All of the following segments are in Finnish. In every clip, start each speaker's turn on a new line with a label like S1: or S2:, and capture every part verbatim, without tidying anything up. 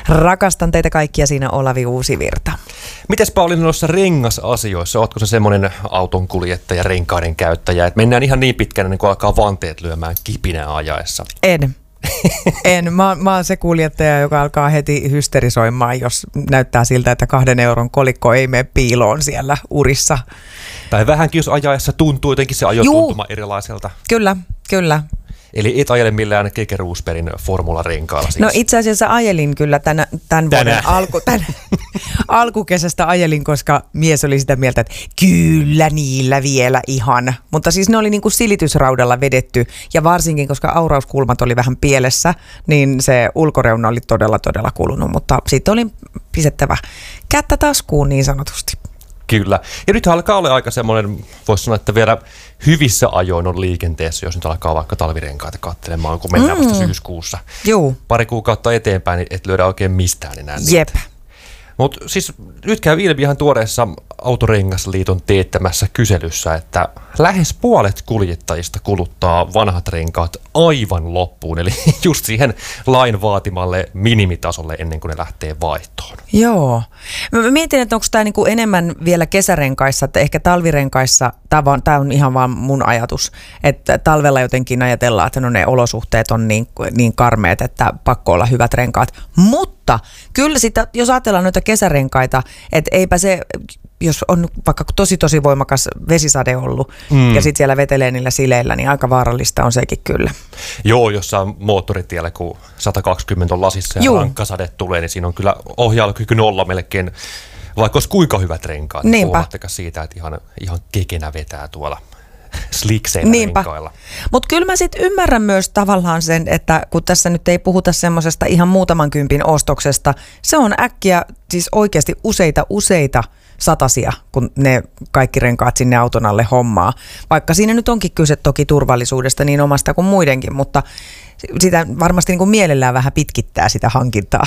S1: Rakastan teitä kaikkia, siinä Olavi Uusivirta.
S2: Mites Pauliina noissa rengasasioissa? Ootko se semmoinen autonkuljettaja, renkaiden käyttäjä, että mennään ihan niin pitkään, niin kun alkaa vanteet lyömään kipinää ajaessa?
S1: En. En. Mä, mä oon se kuljettaja, joka alkaa heti hysterisoimaan, jos näyttää siltä, että kahden euron kolikko ei mene piiloon siellä urissa.
S2: Tai vähänkin, jos ajaessa tuntuu jotenkin se ajotuntuma erilaiselta.
S1: Kyllä, kyllä.
S2: Eli et ajele millään Keke Roosbergin formularenkaalla siis.
S1: No itse asiassa ajelin kyllä tämän, tämän vuoden alku, tämän, alkukesästä ajelin, koska mies oli sitä mieltä, että kyllä niillä vielä ihan. Mutta siis ne oli niin kuin silitysraudalla vedetty ja varsinkin, koska aurauskulmat oli vähän pielessä, niin se ulkoreuna oli todella todella kulunut. Mutta sitten oli pistettävä kättä taskuun niin sanotusti.
S2: Kyllä. Ja nyt alkaa olla aika semmoinen, voisi sanoa, että vielä hyvissä ajoin on liikenteessä, jos nyt alkaa vaikka talvirenkaita katselemaan, kun mennään mm. vasta syyskuussa.
S1: Juu.
S2: Pari kuukautta eteenpäin, niin et löydä oikein mistään enää niitä.
S1: Jep.
S2: Mutta siis nyt käy ilmi ihan tuoreessa Autorengasliiton teettämässä kyselyssä, että lähes puolet kuljettajista kuluttaa vanhat renkaat aivan loppuun, eli just siihen lain vaatimalle minimitasolle ennen kuin ne lähtee vaihtoon.
S1: Joo. Mä mietin, että onko tämä niinku enemmän vielä kesärenkaissa, että ehkä talvirenkaissa, tämä on ihan vaan mun ajatus, että talvella jotenkin ajatellaan, että no ne olosuhteet on niin, niin karmeet, että pakko olla hyvät renkaat, mutta kyllä sitä, jos ajatellaan noita kesärenkaita, että eipä se, jos on vaikka tosi tosi voimakas vesisade ollut mm. ja sitten siellä vetelee niillä sileillä, niin aika vaarallista on sekin kyllä.
S2: Joo, jossain moottoritiellä, kun sata kaksikymmentä on lasissa ja Juu. rankkasade tulee, niin siinä on kyllä ohjailukyky nolla melkein, vaikka olisi kuinka hyvät renkaat. Niinpä. Puhumattakaan siitä, että ihan, ihan kekenä vetää tuolla slikseillä renkailla.
S1: Mutta kyllä mä sitten ymmärrän myös tavallaan sen, että kun tässä nyt ei puhuta semmoisesta ihan muutaman kympin ostoksesta, se on äkkiä siis oikeasti useita useita satasia, kun ne kaikki renkaat sinne auton alle hommaa. Vaikka siinä nyt onkin kyse toki turvallisuudesta niin omasta kuin muidenkin, mutta sitä varmasti niin kuin mielellään vähän pitkittää sitä hankintaa.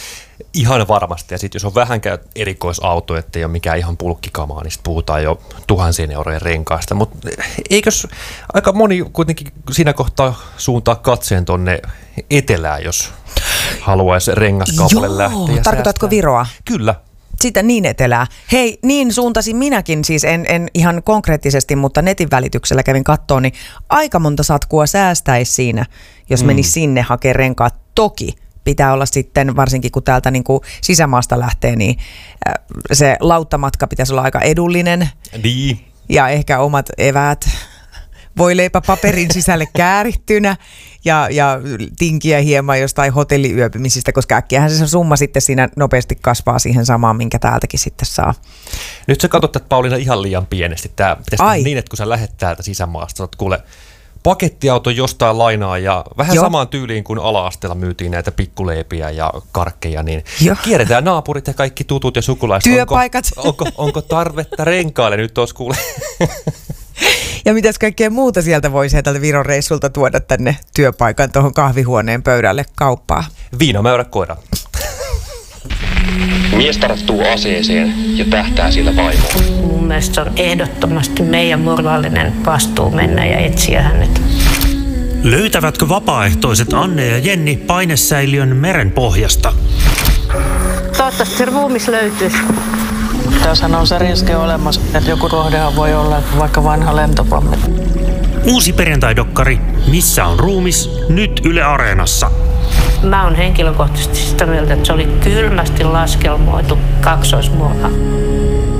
S2: Ihan varmasti. Ja sitten jos on vähänkään erikoisauto, ettei ole mikään ihan pulkkikamaa, niin sitten puhutaan jo tuhansien eurojen renkaasta. Mutta eikös aika moni kuitenkin siinä kohtaa suuntaa katseen tonne etelään, jos haluaisi rengaskaupalle lähteä?
S1: Joo, tarkoitatko Viroa?
S2: Kyllä.
S1: Sitä niin etelää. Hei, niin suuntasin minäkin, siis en, en ihan konkreettisesti, mutta netin välityksellä kävin kattoon, niin aika monta satkua säästäisi siinä, jos mm. menisi sinne hakemaan renkaat. Toki pitää olla sitten, varsinkin kun täältä niin kuin sisämaasta lähtee, niin se lauttamatka pitäisi olla aika edullinen.
S2: Niin.
S1: Ja ehkä omat eväät voileipä paperin sisälle käärittynä ja, ja tinkiä hieman jostain hotelliyöpymisistä, koska äkkiähän se summa sitten siinä nopeasti kasvaa siihen samaan, minkä täältäkin sitten saa.
S2: Nyt sä katsot, että Pauliina ihan liian pienesti. Tämä pitäisi niin, että kun sä lähdet täältä sisämaasta, sä kuule pakettiauto jostain lainaa ja vähän Joo. samaan tyyliin kuin ala-asteella myytiin näitä pikkuleipiä ja karkkeja, niin Joo. kierretään naapurit ja kaikki tutut ja sukulaiset.
S1: Työpaikat.
S2: Onko, onko, onko tarvetta renkaalle nyt tuossa kuule?
S1: Ja mitäs kaikkea muuta sieltä voi sieltä Viron reissulta tuoda tänne työpaikan tuohon kahvihuoneen pöydälle kauppaa?
S2: Viinamäyrä koira.
S3: Mies tarttuu aseeseen ja tähtää sillä vaimoon.
S4: Mun mielestä se on ehdottomasti meidän moraalinen vastuu mennä ja etsiä hänet.
S5: Löytävätkö vapaaehtoiset Anne ja Jenni painesäiliön meren pohjasta?
S4: Toivottavasti se ruumis löytyisi.
S6: Tässähän on se riski olemassa, että joku kohdehan voi olla vaikka vanha lentopommi.
S5: Uusi perjantai-dokkari Missä on ruumis? Nyt Yle Areenassa.
S4: Mä oon henkilökohtaisesti sitä mieltä, että se oli kylmästi laskelmoitu kaksoismurha.